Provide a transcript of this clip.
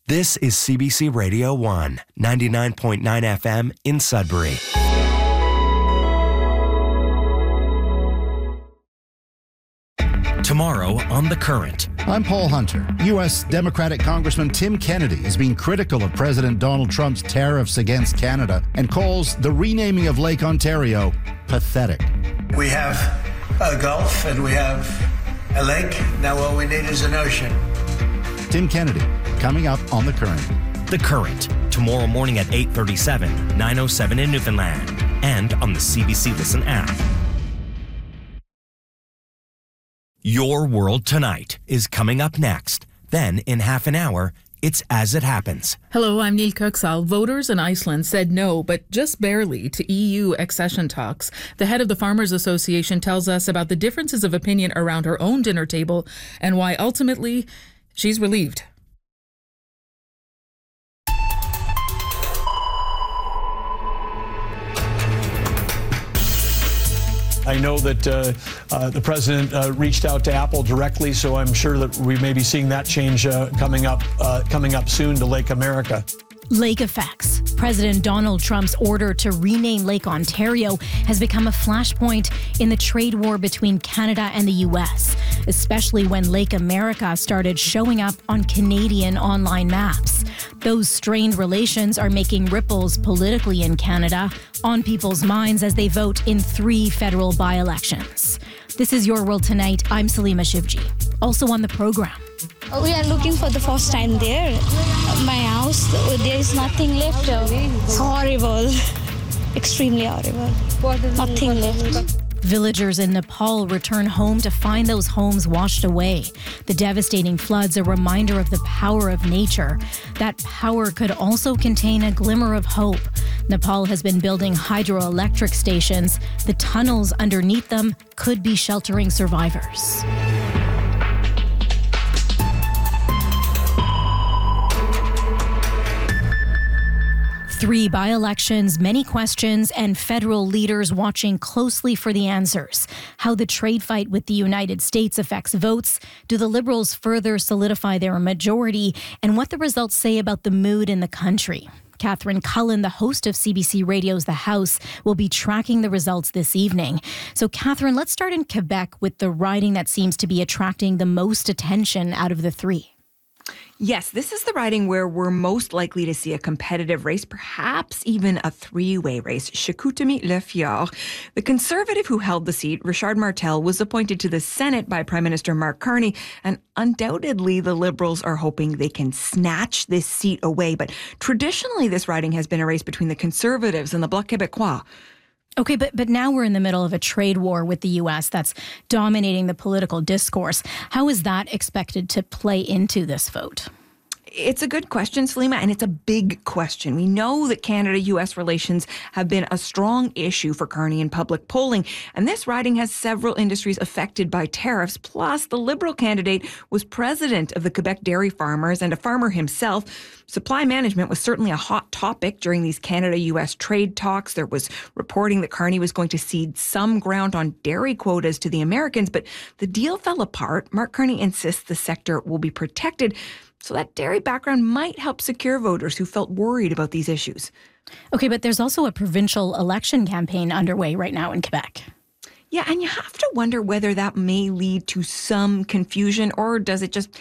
This is CBC Radio 1, 99.9 FM in Sudbury. Tomorrow on The Current. I'm Paul Hunter. U.S. Democratic Congressman Tim Kennedy has been critical of President Donald Trump's tariffs against Canada and calls the renaming of Lake Ontario pathetic. We have a Gulf and we have a lake. Now all we need is an ocean. Tim Kennedy, coming up on The Current. The Current, tomorrow morning at 8:37, 9:07 in Newfoundland, and on the CBC Listen app. Your World Tonight is coming up next. Then, in half an hour, it's As It Happens. Hello, I'm Neil Kuxal. Voters in Iceland said no, but just barely, to EU accession talks. The head of the Farmers Association tells us about the differences of opinion around her own dinner table and why ultimately she's relieved. I know that the president reached out to Apple directly, so I'm sure that we may be seeing that change coming up soon to Lake America. Lake effects. President Donald Trump's order to rename Lake Ontario has become a flashpoint in the trade war between Canada and the U.S., especially when Lake America started showing up on Canadian online maps. Those strained relations are making ripples politically in Canada, on people's minds as they vote in 3 federal by-elections. This is Your World Tonight. I'm Salima Shivji. Also on the program. We are looking for the first time there. My house, there is nothing left. It's horrible. Extremely horrible. Nothing left. Villagers in Nepal return home to find those homes washed away. The devastating floods a reminder of the power of nature. That power could also contain a glimmer of hope. Nepal has been building hydroelectric stations. The tunnels underneath them could be sheltering survivors. Three by-elections, many questions, and federal leaders watching closely for the answers. How the trade fight with the United States affects votes, do the Liberals further solidify their majority, and what the results say about the mood in the country. Catherine Cullen, the host of CBC Radio's The House, will be tracking the results this evening. So, Catherine, let's start in Quebec with the riding that seems to be attracting the most attention out of the 3. Yes, this is the riding where we're most likely to see a competitive race, perhaps even a 3-way race. Chicoutimi-Le The Conservative who held the seat, Richard Martel, was appointed to the Senate by Prime Minister Mark Carney, and undoubtedly the Liberals are hoping they can snatch this seat away. But traditionally, this riding has been a race between the Conservatives and the Bloc Québécois. Okay, but now we're in the middle of a trade war with the U.S. that's dominating the political discourse. How is that expected to play into this vote? It's a good question, Salima, and it's a big question. We know that Canada-U.S. relations have been a strong issue for Carney in public polling, and this riding has several industries affected by tariffs. Plus, the Liberal candidate was president of the Quebec Dairy Farmers and a farmer himself. Supply management was certainly a hot topic during these Canada-U.S. trade talks. There was reporting that Carney was going to cede some ground on dairy quotas to the Americans, but the deal fell apart. Mark Carney insists the sector will be protected. So that dairy background might help secure voters who felt worried about these issues. Okay, but there's also a provincial election campaign underway right now in Quebec. Yeah, and you have to wonder whether that may lead to some confusion, or does it just